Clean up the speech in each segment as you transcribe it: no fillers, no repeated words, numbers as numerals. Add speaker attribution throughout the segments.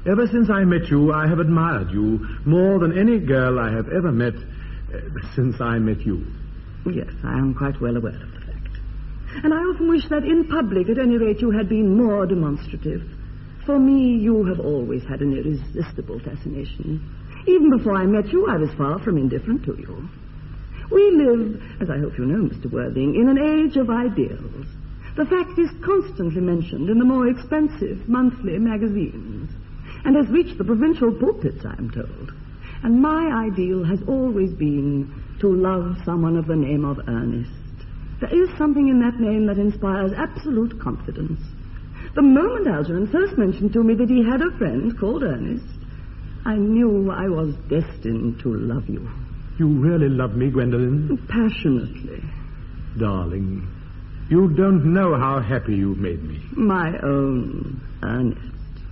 Speaker 1: Ever since I met you, I have admired you more than any girl I have ever met since I met you.
Speaker 2: Yes, I am quite well aware of the fact. And I often wish that in public, at any rate, you had been more demonstrative. For me, you have always had an irresistible fascination. Even before I met you, I was far from indifferent to you. We live, as I hope you know, Mr. Worthing, in an age of ideals. The fact is constantly mentioned in the more expensive monthly magazines and has reached the provincial pulpits, I am told. And my ideal has always been to love someone of the name of Ernest. There is something in that name that inspires absolute confidence. The moment Algernon first mentioned to me that he had a friend called Ernest, I knew I was destined to love you.
Speaker 1: You really love me, Gwendolen?
Speaker 2: Passionately.
Speaker 1: Darling, you don't know how happy you've made me.
Speaker 2: My own Ernest.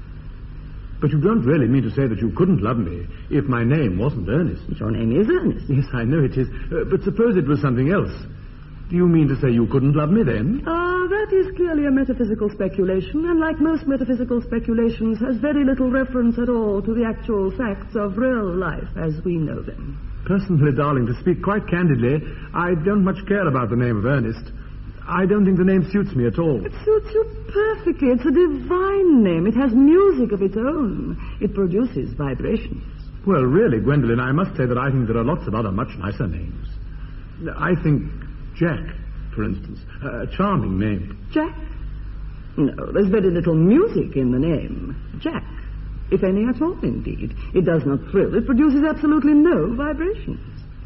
Speaker 1: But you don't really mean to say that you couldn't love me if my name wasn't Ernest.
Speaker 2: Your name is Ernest.
Speaker 1: Yes, I know it is. But suppose it was something else. Do you mean to say you couldn't love me then?
Speaker 2: That is clearly a metaphysical speculation, and like most metaphysical speculations, has very little reference at all to the actual facts of real life as we know them.
Speaker 1: Personally, darling, to speak quite candidly, I don't much care about the name of Ernest. I don't think the name suits me at all.
Speaker 2: It suits you perfectly. It's a divine name. It has music of its own. It produces vibrations.
Speaker 1: Well, really, Gwendolen, I must say that I think there are lots of other much nicer names. I think Jack, for instance, a charming name.
Speaker 2: Jack? No, there's very little music in the name. Jack. If any at all, indeed. It does not thrill. It produces absolutely no vibrations.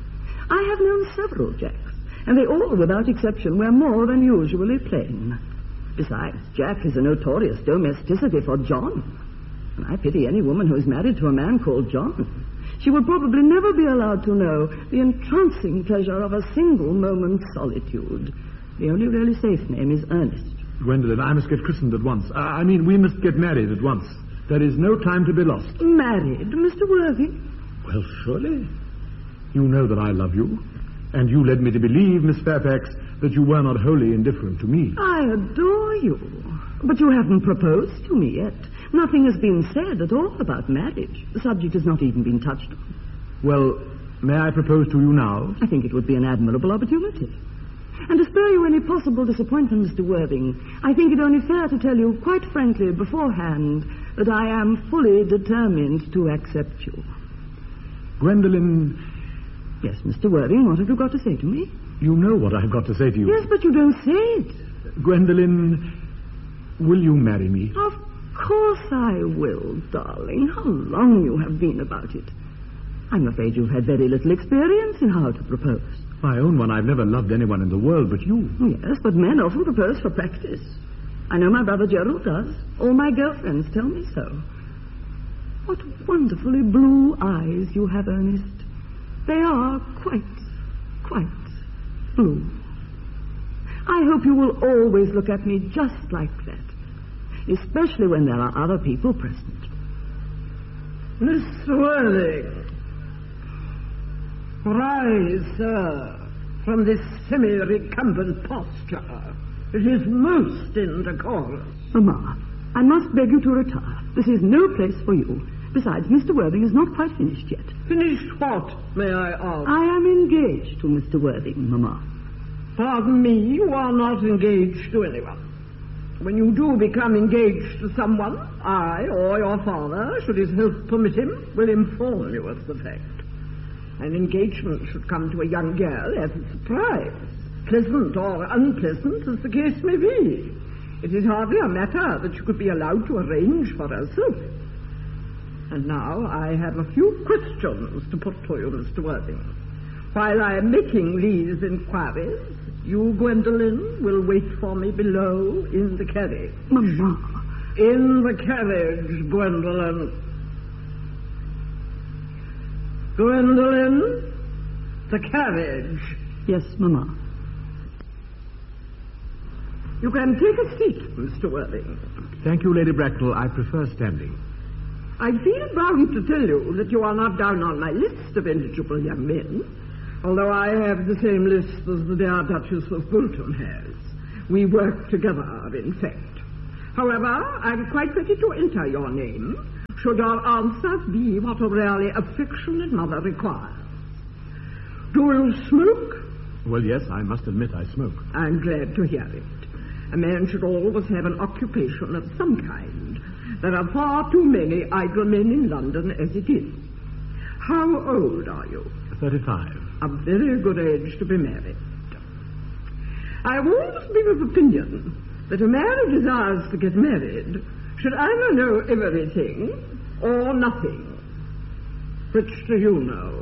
Speaker 2: I have known several Jacks, and they all, without exception, were more than usually plain. Besides, Jack is a notorious domesticity for John. And I pity any woman who is married to a man called John. She would probably never be allowed to know the entrancing pleasure of a single moment's solitude. The only really safe name is Ernest.
Speaker 1: Gwendolen, I must get christened at once. We must get married at once. There is no time to be lost.
Speaker 2: Married, Mr. Worthing?
Speaker 1: Well, surely. You know that I love you. And you led me to believe, Miss Fairfax, that you were not wholly indifferent to me.
Speaker 2: I adore you. But you haven't proposed to me yet. Nothing has been said at all about marriage. The subject has not even been touched on.
Speaker 1: Well, may I propose to you now?
Speaker 2: I think it would be an admirable opportunity. And to spare you any possible disappointment, Mr. Worthing, I think it only fair to tell you quite frankly beforehand that I am fully determined to accept you.
Speaker 1: Gwendolen...
Speaker 2: Yes, Mr. Worthing, what have you got to say to me?
Speaker 1: You know what I've got to say to you.
Speaker 2: Yes, but you don't say it.
Speaker 1: Gwendolen, will you marry me?
Speaker 2: Of course I will, darling. How long you have been about it. I'm afraid you've had very little experience in how to propose.
Speaker 1: My own one, I've never loved anyone in the world but you.
Speaker 2: Yes, but men often propose for practice. I know my brother Gerald does. All my girlfriends tell me so. What wonderfully blue eyes you have, Ernest. They are quite blue. I hope you will always look at me just like that, especially when there are other people present.
Speaker 3: Mr. Worthing, rise, sir, from this semi-recumbent posture. It is most indecorous.
Speaker 2: Mamma, I must beg you to retire. This is no place for you. Besides, Mr. Worthing is not quite finished yet.
Speaker 3: Finished what, may I ask?
Speaker 2: I am engaged to Mr. Worthing, Mamma.
Speaker 3: Pardon me, you are not engaged to anyone. When you do become engaged to someone, I or your father, should his health permit him, will inform you of the fact. An engagement should come to a young girl as a surprise, pleasant or unpleasant as the case may be. It is hardly a matter that she could be allowed to arrange for herself. And now I have a few questions to put to you, Mr. Worthing. While I am making these inquiries, you, Gwendolen, will wait for me below in the carriage.
Speaker 2: Mamma.
Speaker 3: In the carriage, Gwendolen. Gwendolen, the carriage.
Speaker 2: Yes, Mamma.
Speaker 3: You can take a seat, Mr. Worthing.
Speaker 1: Thank you, Lady Bracknell. I prefer standing.
Speaker 3: I feel bound to tell you that you are not down on my list of eligible young men, although I have the same list as the dear Duchess of Bolton has. We work together, in fact. However, I'm quite ready to enter your name, should your answers be what a really affectionate mother requires. Do you smoke?
Speaker 1: Well, yes, I must admit I smoke.
Speaker 3: I'm glad to hear it. A man should always have an occupation of some kind. There are far too many idle men in London as it is. How old are you?
Speaker 1: 35.
Speaker 3: A very good age to be married. I've always been of opinion that a man who desires to get married should either know everything or nothing. Which do you know?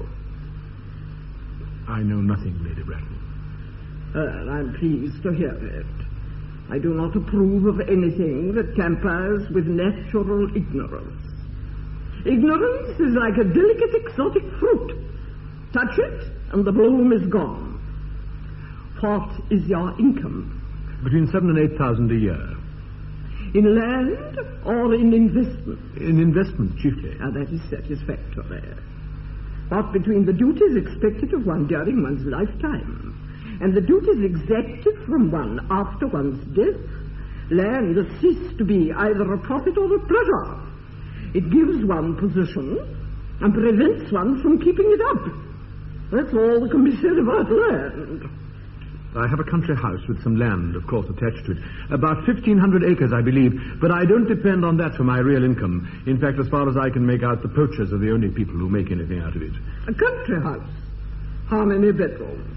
Speaker 1: I know nothing, Lady Bracknell.
Speaker 3: Well, I'm pleased to hear it. I do not approve of anything that tampers with natural ignorance. Ignorance is like a delicate exotic fruit. Touch it, and the bloom is gone. What is your income?
Speaker 1: Between 7,000 and 8,000 a year.
Speaker 3: In land or in investment?
Speaker 1: In investment, chiefly.
Speaker 3: That is satisfactory. What between the duties expected of one during one's lifetime and the duties exacted from one after one's death, land has ceased to be either a profit or a pleasure. It gives one position and prevents one from keeping it up. That's all that can be said about land.
Speaker 1: I have a country house with some land, of course, attached to it. About 1,500 acres, I believe, but I don't depend on that for my real income. In fact, as far as I can make out, the poachers are the only people who make anything out of it.
Speaker 3: A country house? How many bedrooms?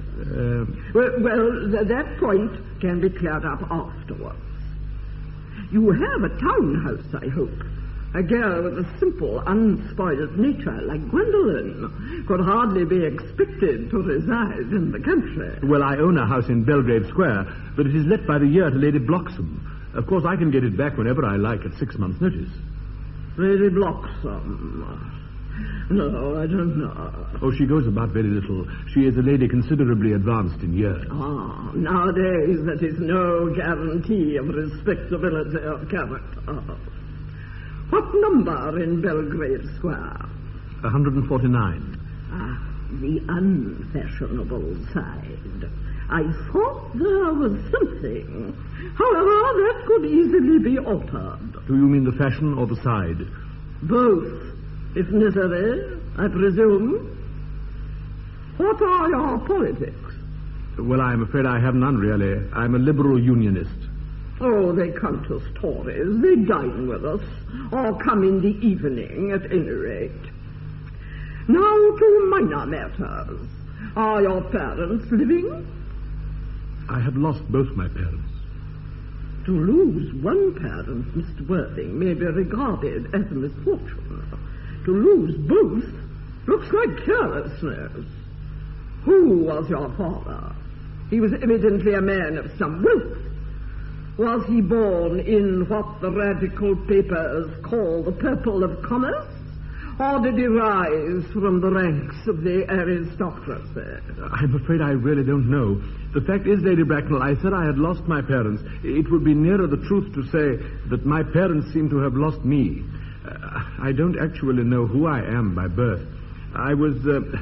Speaker 3: That point can be cleared up afterwards. You have a townhouse, I hope. A girl with a simple, unspoiled nature like Gwendolen could hardly be expected to reside in the country.
Speaker 1: Well, I own a house in Belgrave Square, but it is let by the year to Lady Bloxham. Of course, I can get it back whenever I like at 6 months' notice.
Speaker 3: Lady Bloxham? No, I don't know.
Speaker 1: Oh, she goes about very little. She is a lady considerably advanced in years.
Speaker 3: Nowadays that is no guarantee of respectability of character. What number in Belgrave Square?
Speaker 1: 149.
Speaker 3: The unfashionable side. I thought there was something. However, that could easily be altered.
Speaker 1: Do you mean the fashion or the side?
Speaker 3: Both, if necessary, I presume. What are your politics?
Speaker 1: Well, I'm afraid I have none, really. I'm a liberal unionist.
Speaker 3: Oh, they come to Tories. They dine with us, or come in the evening, at any rate. Now to minor matters. Are your parents living?
Speaker 1: I have lost both my parents.
Speaker 3: To lose one parent, Mr. Worthing, may be regarded as a misfortune. To lose both looks like carelessness. Who was your father? He was evidently a man of some wealth. Was he born in what the radical papers call the purple of commerce? Or did he rise from the ranks of the aristocracy?
Speaker 1: I'm afraid I really don't know. The fact is, Lady Bracknell, I said I had lost my parents. It would be nearer the truth to say that my parents seem to have lost me. I don't actually know who I am by birth. I was,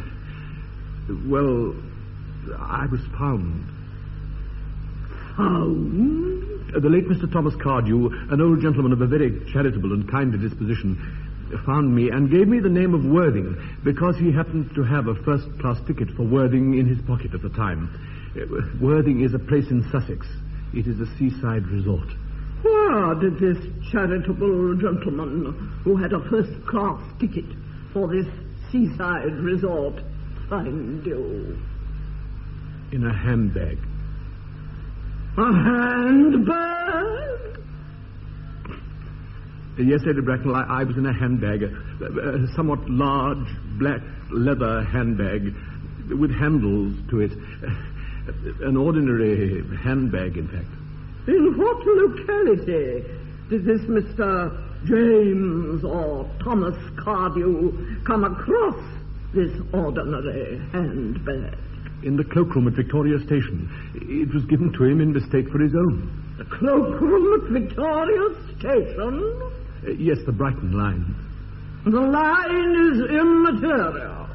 Speaker 1: I was found.
Speaker 3: Found?
Speaker 1: The late Mr. Thomas Cardew, an old gentleman of a very charitable and kindly disposition, found me and gave me the name of Worthing because he happened to have a first-class ticket for Worthing in his pocket at the time. Worthing is a place in Sussex. It is a seaside resort.
Speaker 3: Where did this charitable gentleman who had a first-class ticket for this seaside resort find you?
Speaker 1: In a handbag.
Speaker 3: A handbag?
Speaker 1: Yes, Lady Bracknell, I was in a handbag, a somewhat large black leather handbag with handles to it. An ordinary handbag, in fact.
Speaker 3: In what locality did this Mr. James or Thomas Cardew come across this ordinary handbag?
Speaker 1: In the cloakroom at Victoria Station. It was given to him in mistake for his own.
Speaker 3: The cloakroom at Victoria Station?
Speaker 1: Yes, the Brighton line.
Speaker 3: The line is immaterial.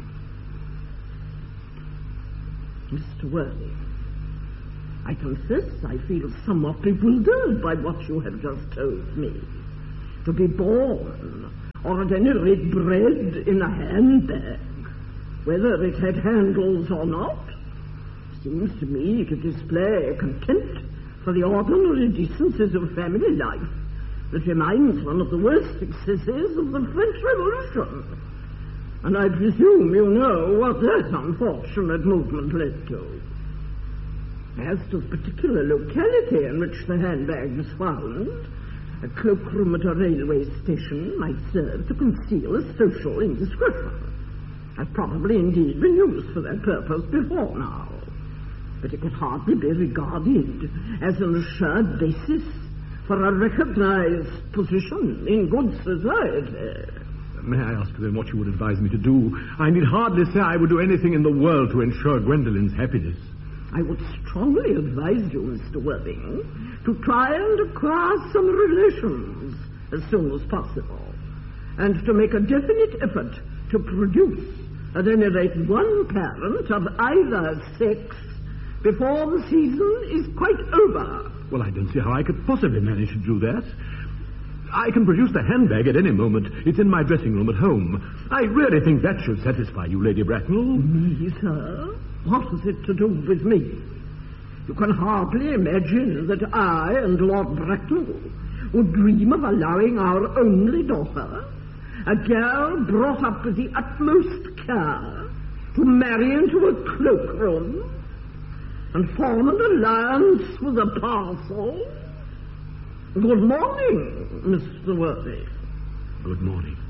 Speaker 3: Mr. Worthing, I confess I feel somewhat bewildered by what you have just told me. To be born or at any rate bread in a handbag, whether it had handles or not, seems to me to display contempt for the ordinary decencies of family life that reminds one of the worst excesses of the French Revolution. And I presume you know what that unfortunate movement led to. As to the particular locality in which the handbag was found, a cloakroom at a railway station might serve to conceal a social indiscretion. Has probably indeed been used for that purpose before now. But it could hardly be regarded as an assured basis for a recognized position in good society.
Speaker 1: May I ask then what you would advise me to do? I need hardly say I would do anything in the world to ensure Gwendolyn's happiness.
Speaker 3: I would strongly advise you, Mr. Worthing, to try and acquire some relations as soon as possible, and to make a definite effort to produce, at any rate, one parent of either sex before the season is quite over.
Speaker 1: Well, I don't see how I could possibly manage to do that. I can produce the handbag at any moment. It's in my dressing room at home. I really think that should satisfy you, Lady Bracknell.
Speaker 3: Me, sir? What has it to do with me? You can hardly imagine that I and Lord Bracknell would dream of allowing our only daughter, a girl brought up with the utmost care, to marry into a cloakroom and form an alliance with a parcel. Good morning, Mr. Worthy.
Speaker 1: Good morning.